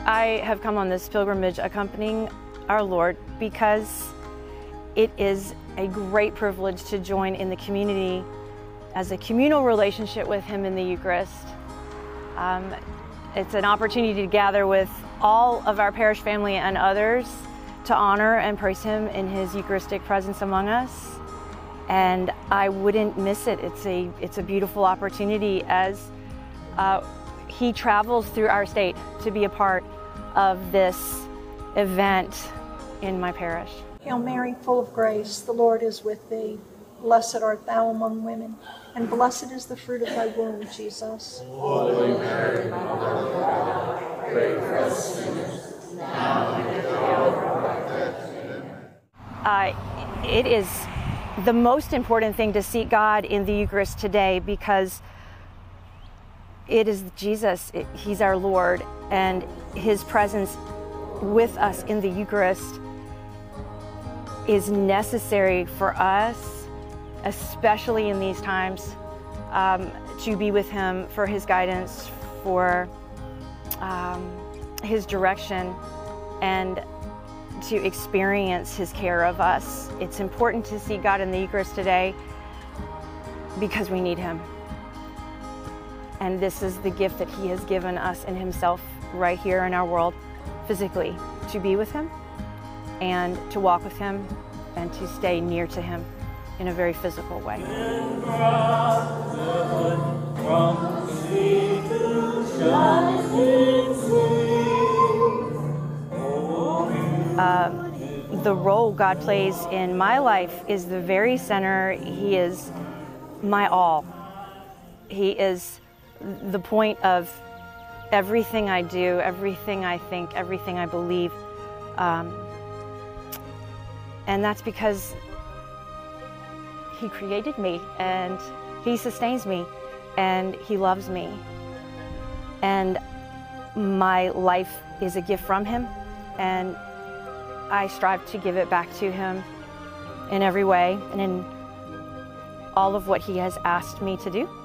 I have come on this pilgrimage accompanying our Lord because it is a great privilege to join in the community as a communal relationship with Him in the Eucharist. It's an opportunity to gather with all of our parish family and others to honor and praise Him in His Eucharistic presence among us. And I wouldn't miss it. It's a beautiful opportunity as He travels through our state to be a part of this event in my parish. Hail Mary, full of grace, the Lord is with thee. Blessed art thou among women, and blessed is the fruit of thy womb, Jesus. Holy Mary, Mother of God, pray for us sinners, now and at the hour of our death. Amen. It is the most important thing to seek God in the Eucharist today because it is Jesus. He's our Lord, and His presence with us in the Eucharist is necessary for us, especially in these times, to be with Him for His guidance, for His direction, and to experience His care of us. It's important to see God in the Eucharist today because we need Him. And this is the gift that He has given us in Himself right here in our world, physically, to be with Him and to walk with Him and to stay near to Him in a very physical way. The role God plays in my life is the very center. He is my all. He is the point of everything I do, everything I think, everything I believe. And that's because He created me, and He sustains me, and He loves me. And my life is a gift from Him, and I strive to give it back to Him in every way and in all of what He has asked me to do.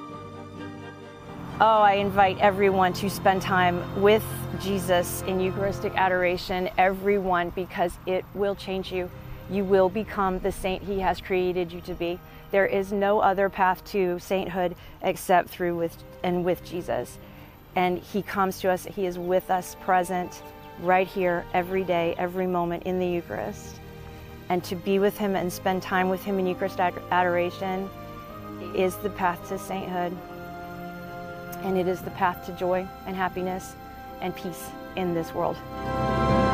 Oh, I invite everyone to spend time with Jesus in Eucharistic adoration, everyone, because it will change you. You will become the saint He has created you to be. There is no other path to sainthood except through with Jesus. And He comes to us, He is with us, present, right here, every day, every moment in the Eucharist. And to be with Him and spend time with Him in Eucharistic adoration is the path to sainthood. And it is the path to joy and happiness and peace in this world.